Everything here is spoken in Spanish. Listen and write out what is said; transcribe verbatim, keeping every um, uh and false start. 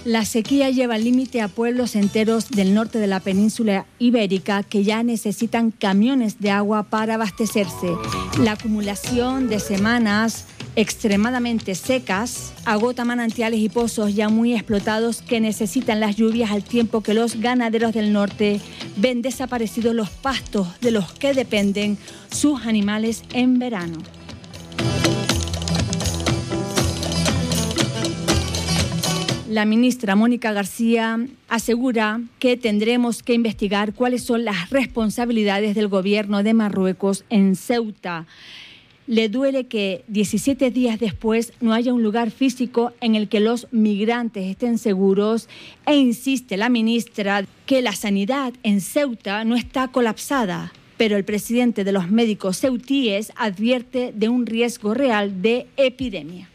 La sequía lleva al límite a pueblos enteros del norte de la península ibérica que ya necesitan camiones de agua para abastecerse. La acumulación de semanas extremadamente secas agota manantiales y pozos ya muy explotados que necesitan las lluvias al tiempo que los ganaderos del norte ven desaparecidos los pastos de los que dependen sus animales en verano. La ministra Mónica García asegura que tendremos que investigar cuáles son las responsabilidades del gobierno de Marruecos en Ceuta. Le duele que diecisiete días después no haya un lugar físico en el que los migrantes estén seguros e insiste la ministra que la sanidad en Ceuta no está colapsada, pero el presidente de los médicos ceutíes advierte de un riesgo real de epidemia.